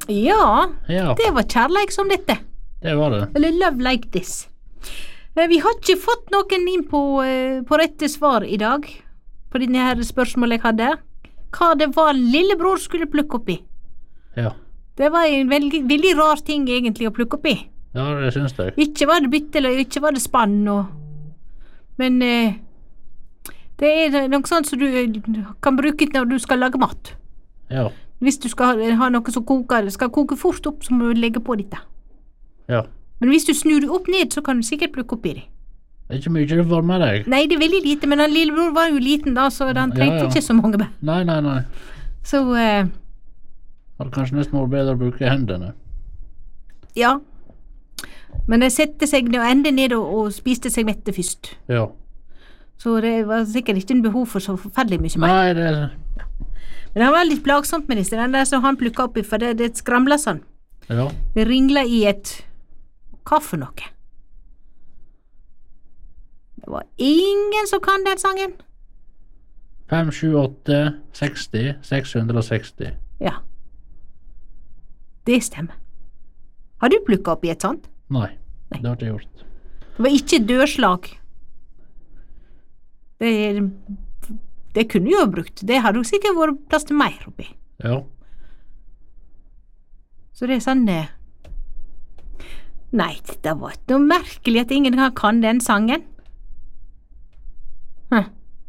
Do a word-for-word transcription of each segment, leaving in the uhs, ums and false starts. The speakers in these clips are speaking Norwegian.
Ja, Ja, det var kjærleik som dette. det var det. Eller love like this. Eh, Vi har ikke fått noen inn på, eh, på rette svar i dag, på denne her spørsmålet jeg hadde. Hva det var lillebror skulle plukke opp i. Ja, Det var en veldig, veldig rar ting egentlig å plukke opp i. ja det synes jeg. Ikke var det bytte, eller ikke var det spann, og, men eh, det er noe sånt som du eh, kan bruke når du skal lage mat. Ja, Hvis du skal ha, ha noe som koker, skal koke fort opp, så må du legge på dette. ja. Men hvis du snur det opp ned, så kan du sikkert plukke opp i det. Det er ikke mye du får med deg. Nei, det er veldig lite, men han lillebror var jo liten da, så han Ja, trengte ja. ikke så mange bær. Nei, nei, nei. Så, eh, Hadde kanskje nesten vært bedre å bruke hendene. ja. Men jeg sette seg nå enda ned og, og spiste seg mette først. Ja. Så det var sikkert ikke en behov for så forferdelig mye mer. Nei, det er... Men det var litt plagsomt med disse, den der som han plukket opp i, for det, det skramla sånn. Ja. Det ringla i et... Hva for noe? Det var ingen som kan den sangen. fem, sju, åtte, seksti, seks hundre og seksti. Ja. Det stemmer. Har du plukket opp i et sånt? Nei, Nei. det har jeg ikke gjort. Det var ikke dørslag. Det, det kunne du jo ha brukt. Det hadde jo sikkert vært plass til mer oppi. Ja. Så det er sånn eh, Nei, det var ikke noe merkelig at ingen kan den sangen. Hm.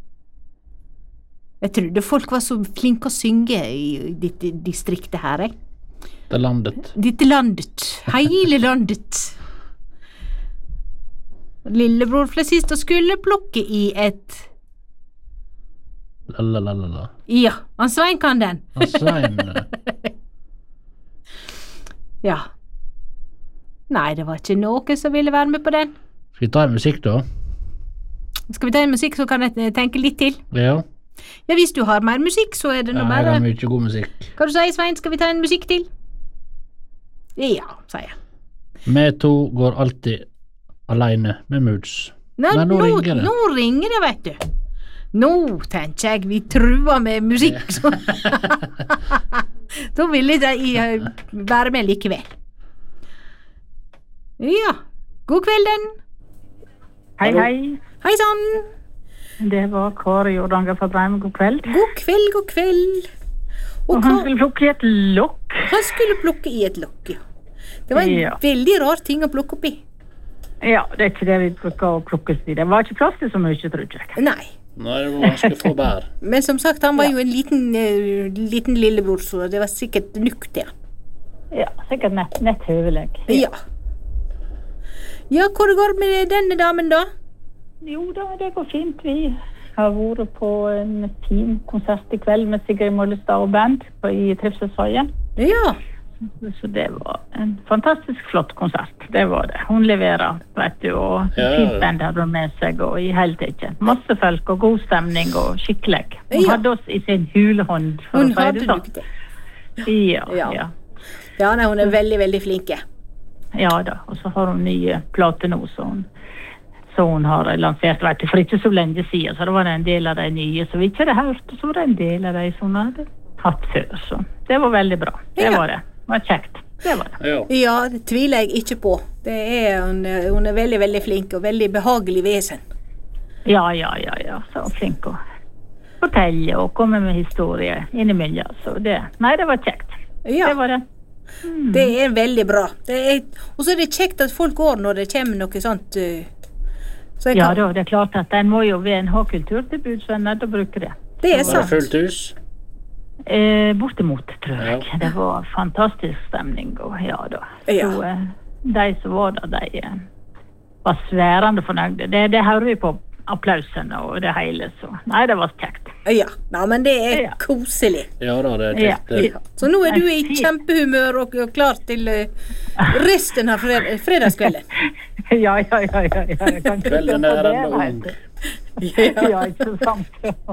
Jeg trodde folk var så flinke å synge i dette distriktet her, jeg. Det er landet. Dette landet. Hele landet. Lillebror ble sist og skulle plukke i et... Lalalala. Ja, han Svein kan den. Han Svein... eh, Ja. Nei, det var ikke noen som ville være med på den. Skal vi ta en musikk da? Skal vi ta en musikk, så kan jeg tenke litt til. Ja. Ja, hvis du har mer musikk, så er det Ja, noe jeg mer. har mye god musikk. Hva du sier, Svein? Skal vi ta en musikk til? Ja, sier jeg. Vi to går alltid alene med Moods. Nå, Men nå nå, ringer det. nå ringer det, vet du. Nå tenker jeg vi truer med musikk. Så. Da ville de uh, være med likevel. Ja, god kvelden. Hei, hei. Hei sann. Det var Kåre Jordanger fra Breim. God kveld. God kveld, god kveld. Og Og han hva? skulle plukke i et lokk. Han skulle plukke i et lokk, ja. Det var en Ja. veldig rar ting å plukke opp i. Ja, det er ikke det vi bruker å plukke i. Det var ikke plass til så mye, tror jeg. Nei. Nei, det var vanskelig å få bær. Men som sagt, han var jo en liten, uh, liten lillebror, så det var sikkert nuk til han. Ja, sikkert nett, nett høvelig. Ja. Ja, hvor går det med denne damen da? Jo da, det går fint. Vi har vært på en fin konsert i kveld med Sigrid Mollestad og band på, i Trivselsveien. Ja. Så det var en fantastisk flott konsert. Det var det. Hun leverer, vet du, og Ja, ja. fint band hadde hun med seg, og i hele tatt. Masse folk og god stemning og skikkelig. Hun Ja. hadde oss i sin hulehånd, for Hun å si hadde det sånn. nok det. Ja, Ja. ja. Ja, nei, hun er veldig, veldig flinke. Ja da, og så har hun nye plater nå, så hun, så hun har lansert, vet du, for ikke så lenge siden, så det var en del av de nye, så vi ikke hadde hørt, og så var det en del av de som hun hadde hatt før, så det var veldig bra. Det Ja. var det. Det var kjekt. Det var det. Ja. Ja, det tviler jeg ikke på. Det er, hun, er- hun er veldig, veldig flink og veldig behagelig vesen. Ja, ja, ja, ja, så hun er flink å fortelle og komme med historie innimellom, så det, nei, det var kjekt. Ja, Det var det. det er veldig bra. Det er, og så er det kjekt at folk går når det kommer noe sånt. uh, Så jeg Ja kan, da, det er klart at en må jo ved en ha kulturtilbud, så en er nødt til å bruke det. det er Var det sant. fullt hus? Eh, bortimot, tror jeg. Ja. Det var fantastisk stemning, og ja da. Ja. Så eh, de som var der, de eh, var sværende fornøyde. Det, det hører vi på applausen og det hele, så nei, det var kjekt. Ja, ja, men det er Ja. koselig. Ja da, det er Ja. kjekt. det. Ja. Så nå er du i kjempehumør og, og klar til uh, resten av fred fredagskvelden. Ja, ja, ja, ja, ja. Jeg kan ikke Kvelden tenke på er det, enda vet ung. du. Ja, Ja, ikke sant?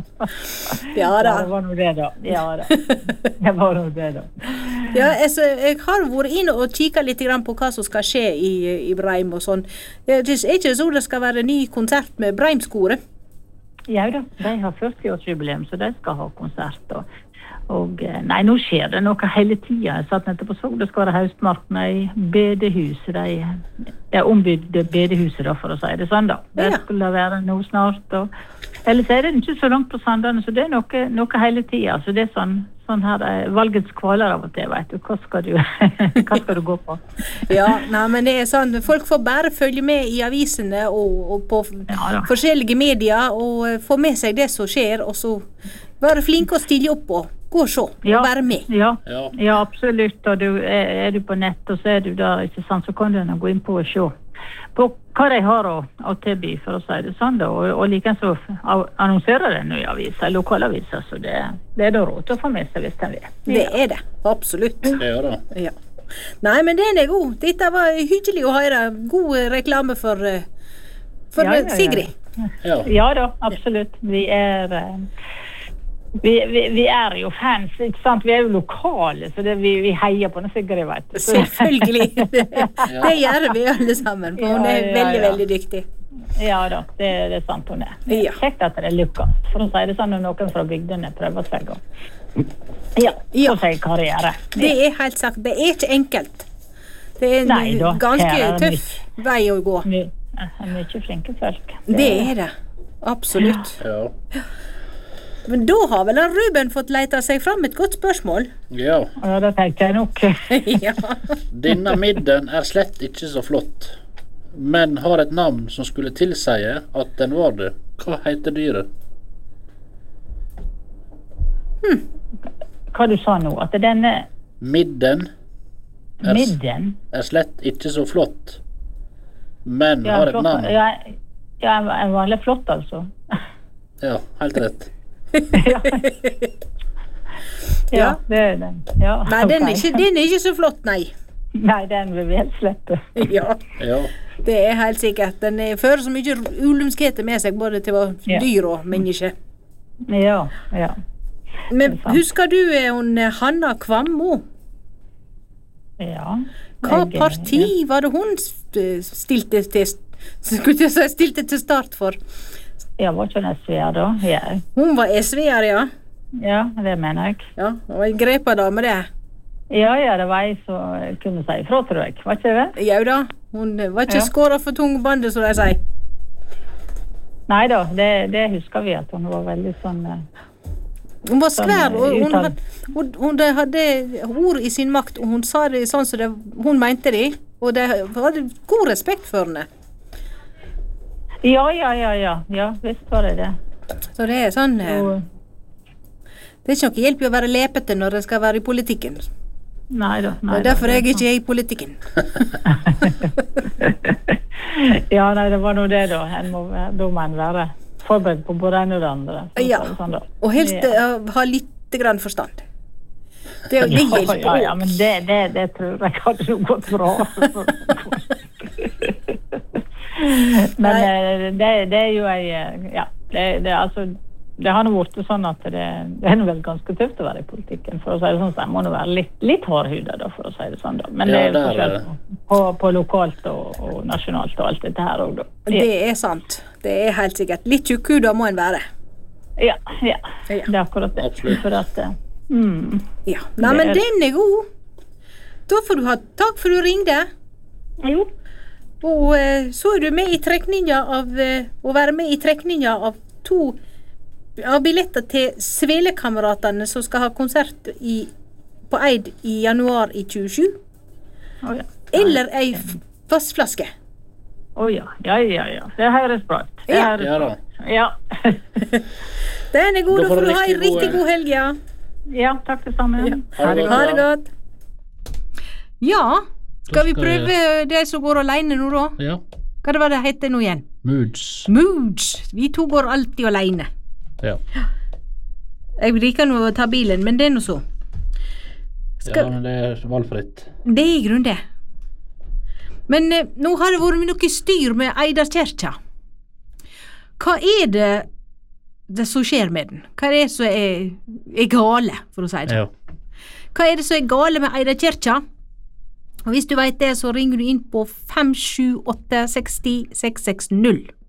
ja Ja, det da. var nå det, da. Ja da. Det var nå det, da. Ja, altså, jeg har vært inne og kikket litt grann på hva som skal skje i, i Breim og sånn. Det er ikke så det skal være ny konsert med Breimskoret. Ja da, de har førtiårsjubileum, så de skal ha konsert. Og, Og nei, nå skjer det noe hele tiden. Jeg satt nettopp og så, det skal være høstmarkene i bedehuset, de, det ombygde bedehuset da, for å si det sånn da. Det Ja. skulle være nå snart, og ellers er det ikke så langt på Sandane, så det er noe, noe hele tiden. Så det er sånn, sånn her, eh, valgets kvaler av og til, vet du. Hva skal du, hva skal du gå på? Ja, nei, men det er sånn, folk får bare følge med i avisene og, og på Ja, da. forskjellige medier og eh, få med seg det som skjer, og så være flinke å stille opp og gå og se, og Ja. være med. Ja, Ja. ja absolutt. Og du, er, er du på nett, og så er du der, ikke sant, så kan du nå gå inn på og se på hva de har å, å tilby, for å si det sånn da, og, og like så annonserer det nå i aviser, lokalaviser, så det, det er da råd til å få med seg hvis den vil. Det er det, absolutt. Det gjør det. Ja. Nei, men den er god. Dette var hyggelig å høre. God eh, reklame for, eh, for Ja, ja, ja. Sigrid. Ja. Ja da, absolutt. Vi er eh, vi, vi, vi er jo fans, ikke sant? Vi er jo lokale, så det, vi, vi heier på den Sigrid, vet du. Så- Selvfølgelig. Det gjør vi alle sammen. For hun Ja, er ja, veldig, ja. veldig dyktig. Ja da, det, det er sant hun er. Det Ja. er kjekt at det lykkes, for å si det sånn når noen fra bygdene prøver seg. Og, ja, Ja. på seg karriere. Det er helt sagt. Det er ikke enkelt. Det er en Nei da, ganske her er det tøff vei å gå. My, mye flinke folk. Det er det. Absolutt. Ja. Men da har vel han Ruben fått leita seg fram et godt spørsmål? ja. Ja, det tenker jeg nok. Ja. Denne midden er slett ikke så flott, men har et navn som skulle tilsie at den var det. Hva heter dyret? Hva du sa nå, at denne Midden er, midden er slett ikke så flott, men ja, har et flott, navn. ja, ja, en vanlig flott, altså. Ja, helt rett. ja. Ja. ja, det er den. Ja, Nei, den er, ok. ikke, den er ikke så flott, nei. Nei, den vil vi helst slippe. Ja, Ja, det er helt sikkert. Den er- fører så mye ulumskheter med seg, både til Ja. dyr og mennesker. Ja, ja. Men Det er sant. husker du eh, hun eh, Hanna Kvammo? Ja. Hva Jeg- parti var det hun st- stilte til skulle jeg si stilte til start for? Ja, var ikke den S V R da? Ja. Hun var S V-er, ja. ja, det mener jeg. Ja, det var en grepa dame, det. Ja, ja, det var jeg som kunne si ifra, tror jeg. Var ikke det? Jau da. Hun eh, var ikke Ja. skåra for tung bandet, som de sier. Nei da, det, det husker vi at hun var veldig sånn eh, Hun var Sånn, skvær, og hun utad. hadde, hun, hun de hadde ord i sin makt, og hun sa det sånn som det, hun mente det, og de hadde god respekt for henne. Ja, ja, ja, ja. Ja, visst var det det. Så det er sånn eh, Og, Det er ikke noe hjelp i å være lepete når en skal være i politikken. nei da. Det Nei er derfor da, jeg det ikke er i politikken. Ja, nei, det var nå det, da. En må, da må en være forberedt på både det ene og det andre. for å si Ja. det Sånn, da. Og helst Ja. eh, ha litt grann forstand. Det, det hjelper ja, ja, òg. men det, det, det tror jeg hadde jo gått bra. men eh, det, det er jo ei eh, Ja, det, det altså det har nå blitt sånn at det, det er nå vel ganske tøft å være i politikken. For å si det sånn, så jeg må nå være litt, litt hardhudet, da, for å si det sånn. da. Men Ja, det er jo det er forskjell det. på, på, på lokalt og, og nasjonalt og alt dette her òg, da. Det er sant. Det er helt sikkert. Litt tjukkhuda må en være. Ja, ja, Ja. det er akkurat det. Absolutt. For at, eh, mm, Ja. Nei, Det men er- den er god. Da får du ha takk for du ringte. jo, Og eh, så er du med i trekninga av eh, å være med i trekninga av to av billetter til Svele-kameratene som skal ha konsert i, på Eid i januar i tjuesju. å ja. Eller ei f- vassflaske. Å ja, ja, ja, ja. Det høres bra ut. Det Ja. høres Ja bra da. ut. Ja. Den er god. Da Da får får du du ha en riktig god, riktig eh, god helg, ja. ja, takk det samme. Ja. Ha det godt. Ha det godt. Ja, skal vi skal prøve de som går alene nå, da? Ja. Hva det var det heter nå igjen? Moods. Moods. Vi to går alltid alene. Ja. Jeg liker nå å ta bilen, men det er nå så. ja, Skal, men det er valgfritt. Det er i grunnen det. Men eh, nå har det vært noe styr med Eidarkirka. Hva er det, det som skjer med den? Hva er det som er, er gale, for å si det? Ja. Hva er det som er gale med Eidarkirka? Og hvis du vet det, så ringer du inn på fem sju åtte seks null seks seks null.